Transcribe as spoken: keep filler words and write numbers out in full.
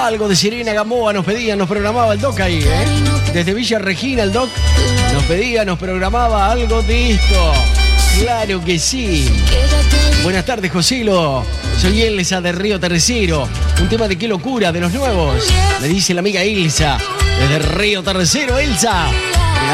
Algo de Sirena Gamboa nos pedía, nos programaba el Doc ahí, ¿eh? Desde Villa Regina el Doc nos pedía, nos programaba algo de esto. Claro que sí. Buenas tardes, Josilo. Soy Elsa de Río Tercero. Un tema de Qué Locura, de los nuevos. Me dice la amiga Elsa. Desde Río Tercero, Elsa.